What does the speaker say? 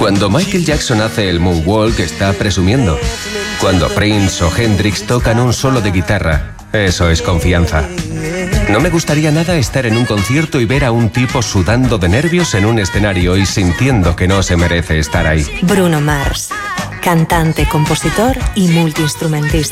Cuando Michael Jackson hace el moonwalk está presumiendo. Cuando Prince o Hendrix tocan un solo de guitarra, eso es confianza. No me gustaría nada estar en un concierto y ver a un tipo sudando de nervios en un escenario y sintiendo que no se merece estar ahí. Bruno Mars, cantante, compositor y multiinstrumentista.